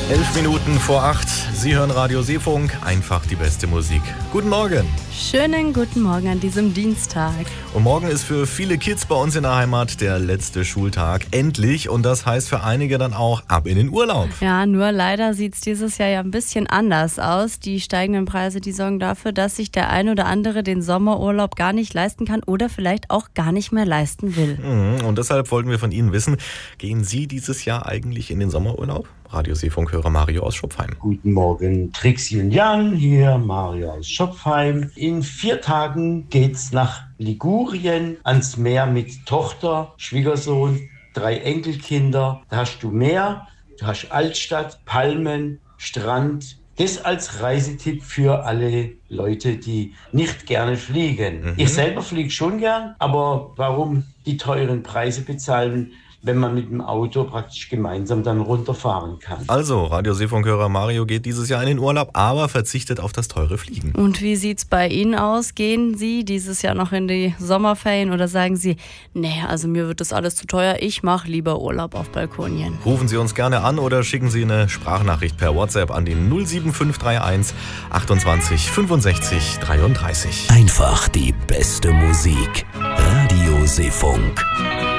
11 Minuten vor 8. Sie hören Radio Seefunk, einfach die beste Musik. Guten Morgen. Schönen guten Morgen an diesem Dienstag. Und morgen ist für viele Kids bei uns in der Heimat der letzte Schultag. Endlich. Und das heißt für einige dann auch ab in den Urlaub. Ja, nur leider sieht es dieses Jahr ja ein bisschen anders aus. Die steigenden Preise, die sorgen dafür, dass sich der ein oder andere den Sommerurlaub gar nicht leisten kann oder vielleicht auch gar nicht mehr leisten will. Und deshalb wollten wir von Ihnen wissen, gehen Sie dieses Jahr eigentlich in den Sommerurlaub? Radio Seefunk-Hörer Mario aus Schopfheim. Guten Morgen, Trixi und Jan, hier Mario aus Schopfheim. In 4 Tagen geht's nach Ligurien ans Meer mit Tochter, Schwiegersohn, 3 Enkelkinder. Da hast du Meer, du hast Altstadt, Palmen, Strand. Das als Reisetipp für alle Leute, die nicht gerne fliegen. Ich selber fliege schon gern, aber warum die teuren Preise bezahlen, wenn man mit dem Auto praktisch gemeinsam dann runterfahren kann. Also, Radio Seefunk-Hörer Mario geht dieses Jahr in den Urlaub, aber verzichtet auf das teure Fliegen. Und wie sieht's bei Ihnen aus? Gehen Sie dieses Jahr noch in die Sommerferien oder sagen Sie, nee, also mir wird das alles zu teuer, ich mache lieber Urlaub auf Balkonien? Rufen Sie uns gerne an oder schicken Sie eine Sprachnachricht per WhatsApp an die 07531 28 65 33. Einfach die beste Musik. Radio Seefunk.